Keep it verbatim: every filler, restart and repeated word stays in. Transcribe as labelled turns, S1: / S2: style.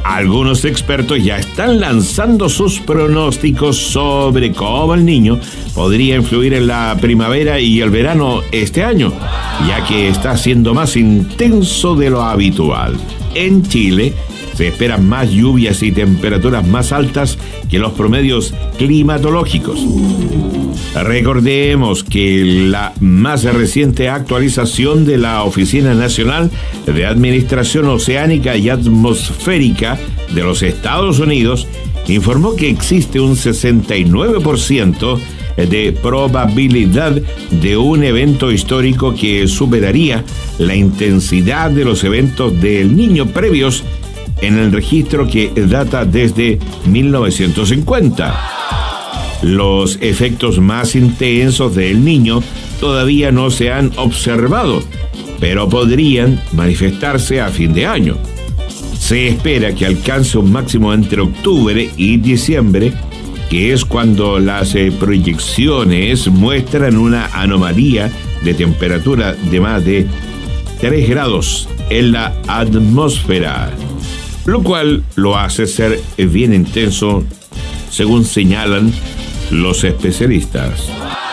S1: Algunos expertos ya están lanzando sus pronósticos sobre cómo el Niño podría influir en la primavera y el verano este año, ya que está siendo más intenso de lo habitual. En Chile se esperan más lluvias y temperaturas más altas que los promedios climatológicos. Recordemos que la más reciente actualización de la Oficina Nacional de Administración Oceánica y Atmosférica de los Estados Unidos informó que existe un sesenta y nueve por ciento de probabilidad de un evento histórico que superaría la intensidad de los eventos del Niño previos en el registro que data desde mil novecientos cincuenta. Los efectos más intensos del Niño todavía no se han observado, pero podrían manifestarse a fin de año. Se espera que alcance un máximo entre octubre y diciembre, que es cuando las eh, proyecciones muestran una anomalía de temperatura de más de tres grados en la atmósfera, lo cual lo hace ser bien intenso, según señalan los especialistas.